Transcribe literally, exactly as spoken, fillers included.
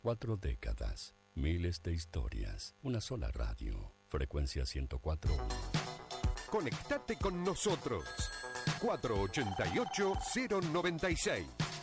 Cuatro décadas, miles de historias, una sola radio. Frecuencia ciento cuatro punto uno. Conectate con nosotros. cuatro ocho ocho, cero nueve seis.